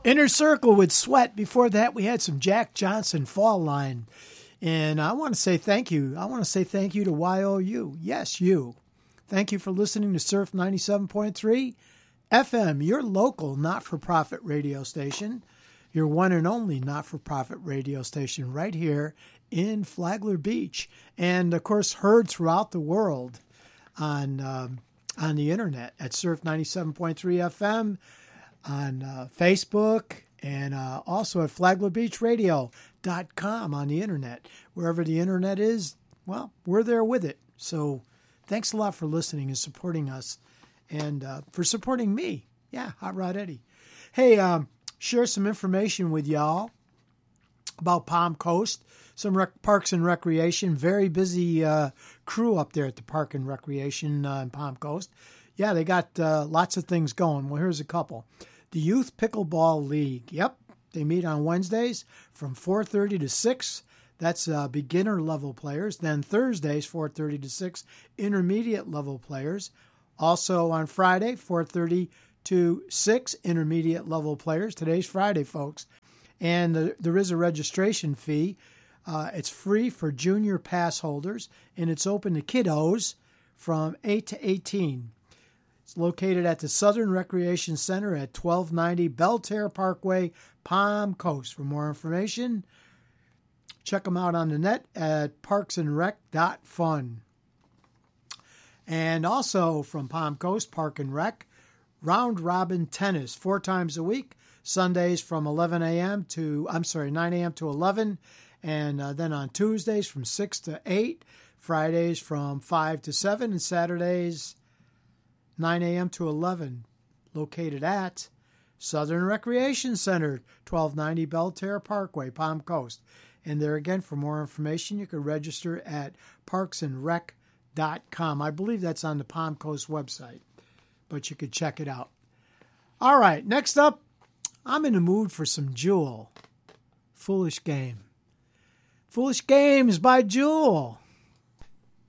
Inner Circle with Sweat. Before that, we had some Jack Johnson, Fall Line. And I want to say thank you. I want to say thank you to YOU. Yes, you. Thank you for listening to Surf 97.3 FM, your local not-for-profit radio station, your one and only not-for-profit radio station right here in Flagler Beach. And, of course, heard throughout the world on the internet at Surf 97.3 FM, on Facebook, and also at FlaglerBeachRadio.com on the internet. Wherever the internet is, well, we're there with it. So thanks a lot for listening and supporting us, and for supporting me. Yeah, Hot Rod Eddie. Hey, share some information with y'all about Palm Coast, some Parks and Recreation. Very busy crew up there at the Park and Recreation in Palm Coast. Yeah, they got lots of things going. Well, here's a couple. The Youth Pickleball League. Yep, they meet on Wednesdays from 4:30 to 6. That's beginner level players. Then Thursdays, 4:30 to 6, intermediate level players. Also on Friday, 4:30 to 6, intermediate level players. Today's Friday, folks. And there is a registration fee. It's free for junior pass holders, and it's open to kiddos from 8 to 18. It's located at the Southern Recreation Center at 1290 Belterre Parkway, Palm Coast. For more information, check them out on the net at parksandrec.fun. And also from Palm Coast, Park and Rec, Round Robin Tennis, 4 times a week. Sundays from 9 a.m. to 11, and then on Tuesdays from 6 to 8, Fridays from 5 to 7, and Saturdays 9 a.m. to 11, located at Southern Recreation Center, 1290 Belterre Parkway, Palm Coast. And there again, for more information, you can register at parksandrec.com. I believe that's on the Palm Coast website, but you could check it out. All right, next up, I'm in the mood for some Jewel. Foolish Game. Foolish Games by Jewel.